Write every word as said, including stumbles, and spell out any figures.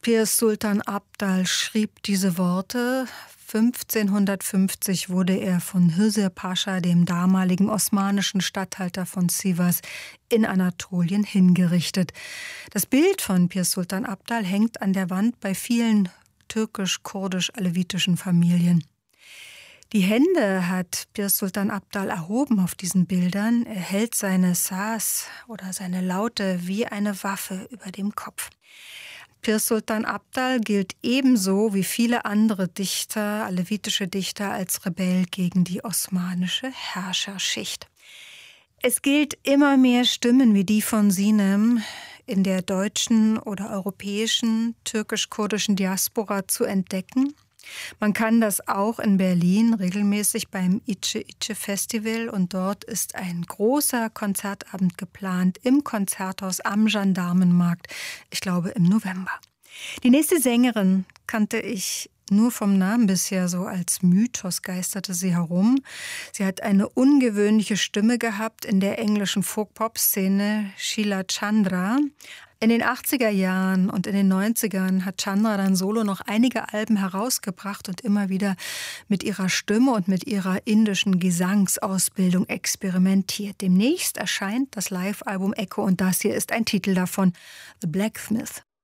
Piers Sultan Abdal schrieb diese Worte. fünfzehnhundertfünfzig wurde er von Hüsir Pascha, dem damaligen osmanischen Statthalter von Sivas, in Anatolien hingerichtet. Das Bild von Piers Sultan Abdal hängt an der Wand bei vielen türkisch-kurdisch-alevitischen Familien. Die Hände hat Piers Sultan Abdal erhoben auf diesen Bildern. Er hält seine Saz oder seine Laute wie eine Waffe über dem Kopf. Piers Sultan Abdal gilt ebenso wie viele andere Dichter, alevitische Dichter, als Rebell gegen die osmanische Herrscherschicht. Es gilt, immer mehr Stimmen wie die von Sinem in der deutschen oder europäischen türkisch-kurdischen Diaspora zu entdecken. Man kann das auch in Berlin regelmäßig beim İçi İçi Festival, und dort ist ein großer Konzertabend geplant im Konzerthaus am Gendarmenmarkt, ich glaube im November. Die nächste Sängerin kannte ich nur vom Namen bisher, so als Mythos geisterte sie herum. Sie hat eine ungewöhnliche Stimme gehabt in der englischen Folk-Pop-Szene, Sheila Chandra. In den achtziger Jahren und in den neunzigern hat Chandra dann solo noch einige Alben herausgebracht und immer wieder mit ihrer Stimme und mit ihrer indischen Gesangsausbildung experimentiert. Demnächst erscheint das Live-Album Echo und das hier ist ein Titel davon, The Blacksmith.